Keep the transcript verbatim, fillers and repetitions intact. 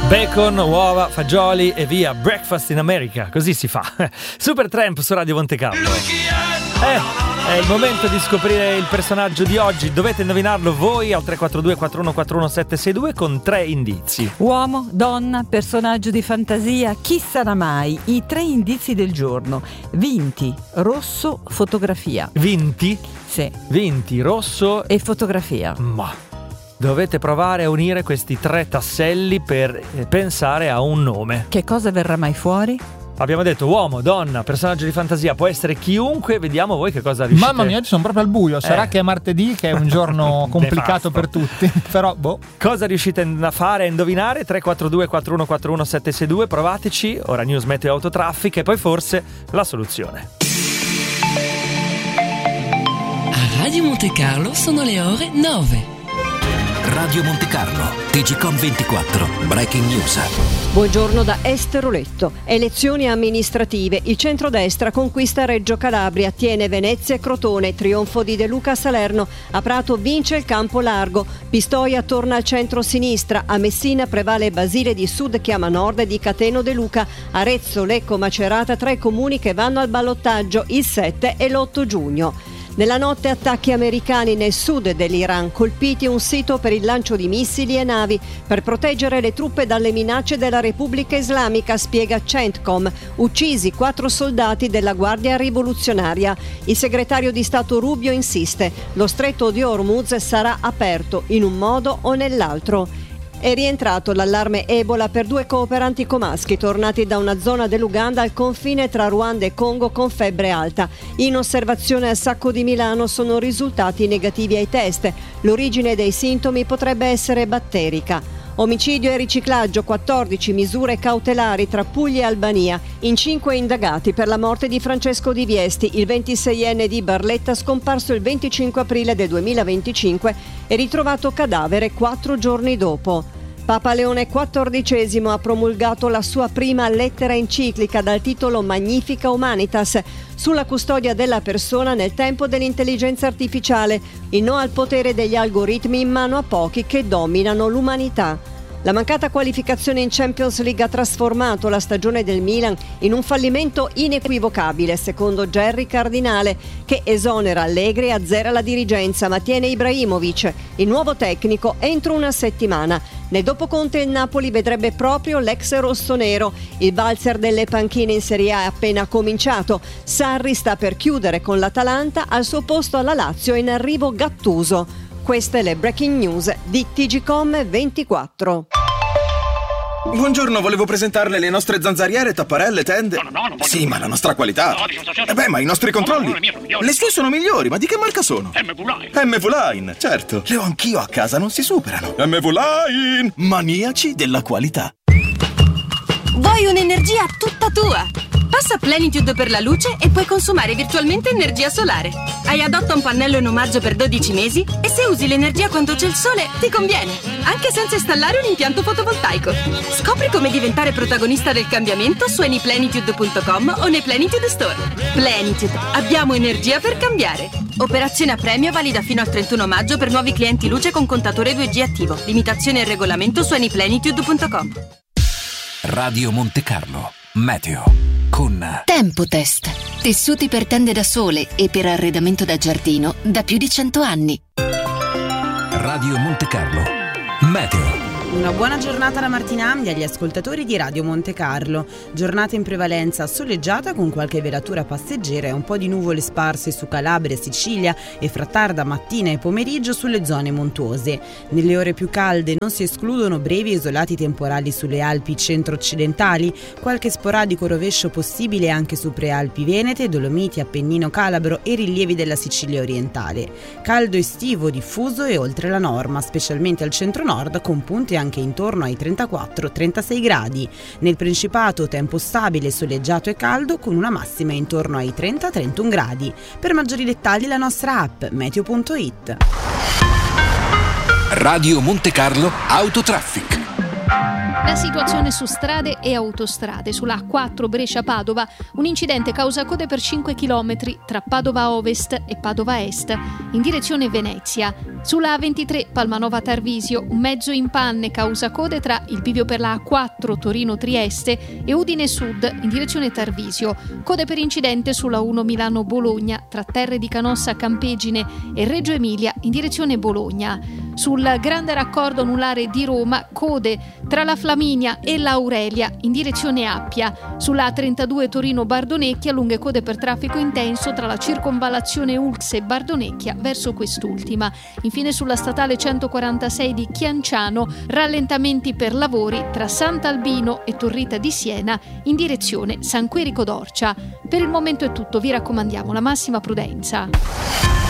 Bacon, uova, fagioli e via. Breakfast in America, così si fa. Supertramp su Radio Monte Carlo. Eh, è il momento di scoprire il personaggio di oggi. Dovete indovinarlo voi al tre quattro due quattro uno quattro uno sette sei due con tre indizi. Uomo, donna, personaggio di fantasia, chi sarà mai? I tre indizi del giorno. Vinti, rosso, fotografia. Vinti? Sì. Vinti, rosso e fotografia. Ma dovete provare a unire questi tre tasselli per pensare a un nome. Che cosa verrà mai fuori? Abbiamo detto uomo, donna, personaggio di fantasia, può essere chiunque, vediamo voi che cosa riuscite. Mamma mia, oggi sono proprio al buio, sarà eh. che è martedì, che è un giorno complicato per tutti, però boh. Cosa riuscite a fare, a indovinare? tre quattro due quattro uno quattro uno sette sei due, provateci, ora news meteo autotraffic e poi forse la soluzione. A Radio Monte Carlo sono le ore nove. Radio Monte Carlo, T G Com ventiquattro, Breaking News. Buongiorno da Esteroletto. Elezioni amministrative. Il centrodestra conquista Reggio Calabria, tiene Venezia e Crotone. Trionfo di De Luca a Salerno. A Prato vince il Campo Largo. Pistoia torna al centro-sinistra. A Messina prevale Basile di Sud, Chiama Nord di Cateno De Luca. Arezzo, Lecco, Macerata tra i comuni che vanno al ballottaggio il sette e l'otto giugno. Nella notte attacchi americani nel sud dell'Iran, colpiti un sito per il lancio di missili e navi per proteggere le truppe dalle minacce della Repubblica Islamica, spiega Centcom. Uccisi quattro soldati della Guardia Rivoluzionaria. Il segretario di Stato Rubio insiste, lo stretto di Hormuz sarà aperto in un modo o nell'altro. È rientrato l'allarme Ebola per due cooperanti comaschi tornati da una zona dell'Uganda al confine tra Ruanda e Congo con febbre alta. In osservazione al Sacco di Milano sono risultati negativi ai test. L'origine dei sintomi potrebbe essere batterica. Omicidio e riciclaggio, quattordici misure cautelari tra Puglia e Albania. In cinque indagati per la morte di Francesco Di Viesti, il ventiseienne di Barletta scomparso il venticinque aprile del duemilaventicinque e ritrovato cadavere quattro giorni dopo. Papa Leone quattordicesimo ha promulgato la sua prima lettera enciclica dal titolo Magnifica Humanitas sulla custodia della persona nel tempo dell'intelligenza artificiale, il no al potere degli algoritmi in mano a pochi che dominano l'umanità. La mancata qualificazione in Champions League ha trasformato la stagione del Milan in un fallimento inequivocabile, secondo Gerry Cardinale, che esonera Allegri e azzera la dirigenza, ma tiene Ibrahimovic, il nuovo tecnico, entro una settimana. Nel dopo Conte il Napoli vedrebbe proprio l'ex rossonero. Il valzer delle panchine in Serie A è appena cominciato. Sarri sta per chiudere con l'Atalanta, al suo posto alla Lazio è in arrivo Gattuso. Queste le breaking news di T G Com ventiquattro. Buongiorno, volevo presentarle le nostre zanzariere, tapparelle, tende. No, no, no, non voglio. Sì, ma la nostra qualità. No, dico, certo. Eh beh, ma i nostri controlli. No, no, no, le mie sono migliori. Le sue sono migliori, ma di che marca sono? M V Line. M V Line, certo. Le ho anch'io a casa, non si superano. M V Line, maniaci della qualità. Vuoi un'energia tutta tua? Passa Plenitude per la luce e puoi consumare virtualmente energia solare. Hai adotta un pannello in omaggio per dodici mesi e se usi l'energia quando c'è il sole ti conviene, anche senza installare un impianto fotovoltaico. Scopri come diventare protagonista del cambiamento su anyplenitude punto com o nei Plenitude Store. Plenitude, abbiamo energia per cambiare. Operazione a premio valida fino al trentuno maggio per nuovi clienti luce con contatore due G attivo. Limitazione e regolamento su anyplenitude punto com. Radio Monte Carlo, meteo con Tempotest. Tessuti per tende da sole e per arredamento da giardino da più di cento anni. Radio Monte Carlo, meteo. Una buona giornata da Martina Amdi agli ascoltatori di Radio Monte Carlo. Giornata in prevalenza soleggiata con qualche velatura passeggera e un po' di nuvole sparse su Calabria e Sicilia e fra tarda mattina e pomeriggio sulle zone montuose. Nelle ore più calde non si escludono brevi e isolati temporali sulle Alpi centro-occidentali, qualche sporadico rovescio possibile anche su prealpi venete, Dolomiti, Appennino Calabro e rilievi della Sicilia orientale. Caldo estivo diffuso e oltre la norma, specialmente al centro-nord con punte anche intorno ai trentaquattro trentasei gradi. Nel Principato tempo stabile, soleggiato e caldo con una massima intorno ai trenta trentuno gradi. Per maggiori dettagli la nostra app meteo punto it. Radio Monte Carlo Autotraffic. La situazione su strade e autostrade. Sulla A quattro Brescia-Padova un incidente causa code per cinque chilometri tra Padova Ovest e Padova Est in direzione Venezia. Sulla A ventitré Palmanova-Tarvisio un mezzo in panne causa code tra il bivio per la A quattro Torino-Trieste e Udine Sud in direzione Tarvisio. Code per incidente sulla uno Milano-Bologna tra Terre di Canossa Campegine e Reggio Emilia in direzione Bologna. Sul grande raccordo anulare di Roma code tra la Flaminia e l'Aurelia in direzione Appia. Sulla A trentadue Torino-Bardonecchia lunghe code per traffico intenso tra la circonvallazione Ulx e Bardonecchia verso quest'ultima. Infine sulla statale centoquarantasei di Chianciano rallentamenti per lavori tra Sant'Albino e Torrita di Siena in direzione San Querico d'Orcia. Per il momento è tutto, vi raccomandiamo la massima prudenza.